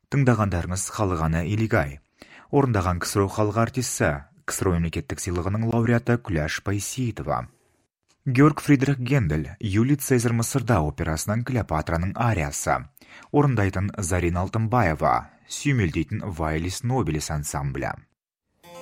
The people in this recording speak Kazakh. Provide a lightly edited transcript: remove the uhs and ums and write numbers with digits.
Тыңдағандарыңыз халық әні Илигай. Орындаған КСРО халық артисі, КСРО мемлекеттік сыйлығының лауреаты Күләш Байсейітова. Георг Фридрих Гендель, Юлий Цезарь Мысырда операсынан Клеопатраның ариясы. Орындайтын Зарина Алтынбаева, сүймелдейтін Вайлис Нобелис ансамблі.